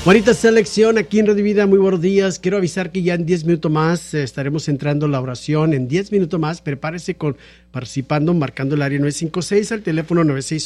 Bonita selección aquí en Radio Vida, muy buenos días. Quiero avisar que ya en 10 minutos más estaremos entrando en la oración. En 10 minutos más, prepárese participando, marcando el área 956 al teléfono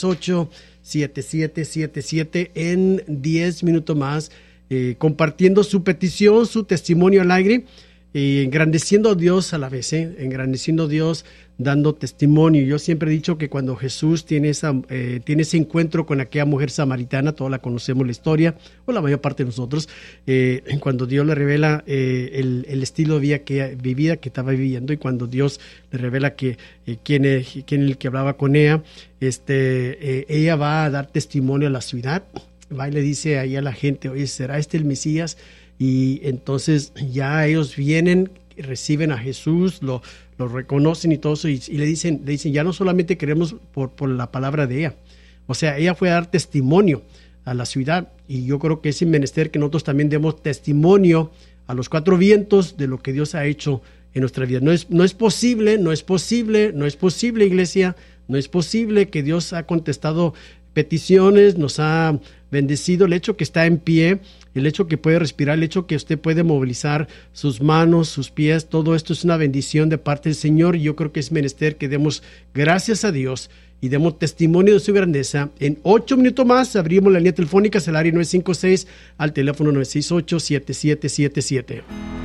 968-7777. En 10 minutos más, compartiendo su petición, su testimonio al aire, engrandeciendo a Dios a la vez, engrandeciendo a Dios, dando testimonio. Yo siempre he dicho que cuando Jesús tiene ese encuentro con aquella mujer samaritana, todos la conocemos la historia, o la mayor parte de nosotros, cuando Dios le revela el estilo de vida que estaba viviendo, y cuando Dios le revela que quién es el que hablaba con ella, ella va a dar testimonio a la ciudad, va y le dice ahí a la gente, oye, ¿será este el Mesías? Y entonces ya ellos vienen, reciben a Jesús, lo reconocen y todo eso, y le dicen, ya no solamente queremos por la palabra de ella. O sea, ella fue a dar testimonio a la ciudad, y yo creo que es menester que nosotros también demos testimonio a los cuatro vientos de lo que Dios ha hecho en nuestra vida. No es posible, iglesia, no es posible que Dios ha contestado peticiones, nos ha bendecido, el hecho que está en pie, el hecho que puede respirar, el hecho que usted puede movilizar sus manos, sus pies, todo esto es una bendición de parte del Señor, y yo creo que es menester que demos gracias a Dios y demos testimonio de su grandeza. En 8 minutos más abrimos la línea telefónica, el área 956 al teléfono 968-7777.